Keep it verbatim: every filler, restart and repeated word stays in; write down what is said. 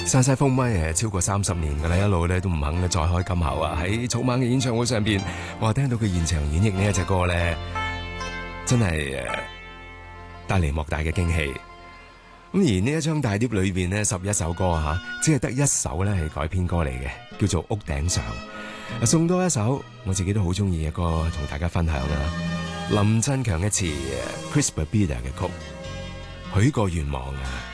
山西風咪誒超過三十年㗎啦，一路咧都唔肯再開金口啊！喺草蜢嘅演唱會上邊，哇，聽到佢現場演繹呢一隻歌咧，真係誒帶嚟莫大嘅驚喜。咁而呢一張大碟裏邊呢，十一首歌嚇，只係得一首咧係改編歌嚟嘅，叫做《屋頂上》。送多一首我自己都好中意嘅歌同大家分享啦，林振強嘅詞 ，Chris Babida 嘅曲，許個願望啊！